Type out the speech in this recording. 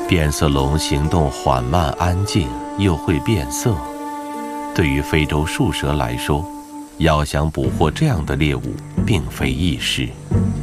变色龙行动缓慢安静，又会变色。对于非洲树蛇来说，要想捕获这样的猎物并非易事。